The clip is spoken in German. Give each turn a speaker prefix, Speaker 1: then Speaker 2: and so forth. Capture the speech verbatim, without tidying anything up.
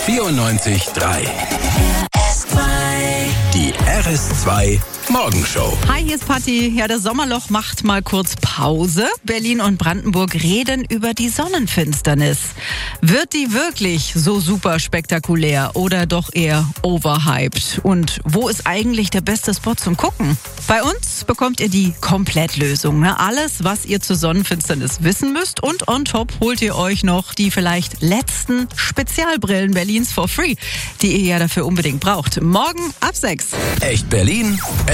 Speaker 1: vierundneunzig Komma drei. Die R S zwei Morgenshow.
Speaker 2: Hi, hier ist Patti. Ja, das Sommerloch macht mal kurz Pause. Berlin und Brandenburg reden über die Sonnenfinsternis. Wird die wirklich so super spektakulär oder doch eher overhyped? Und wo ist eigentlich der beste Spot zum Gucken? Bei uns bekommt ihr die Komplettlösung. Ne? Alles, was ihr zur Sonnenfinsternis wissen müsst. Und on top holt ihr euch noch die vielleicht letzten Spezialbrillen Berlins for free, die ihr ja dafür unbedingt braucht. Morgen ab sechs.
Speaker 1: Echt Berlin?